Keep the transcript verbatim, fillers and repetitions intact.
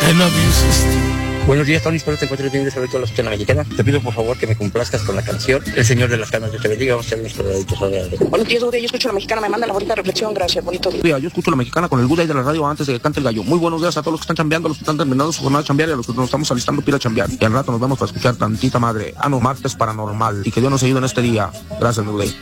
I love you, sister. Buenos días, Tony, espero te encuentres bien. Les saludo a la escuela mexicana. Te pido por favor que me complazcas con la canción El Señor de las Canas de Te Bendiga. Vamos a hacer unos cuadraditos ahora. Buenos días, Dude. Yo escucho a la mexicana, me manda la bonita reflexión. Gracias, bonito día. Yo escucho a la mexicana con el Good Day de la radio antes de que cante el gallo. Muy buenos días a todos los que están chambeando, a los que están terminando su jornada de chambear y a los que nos estamos alistando para ir a chambear. Y al rato nos vamos para escuchar tantita madre. Ah, no, martes paranormal. Y que Dios nos ayude en este día. Gracias, Good Day.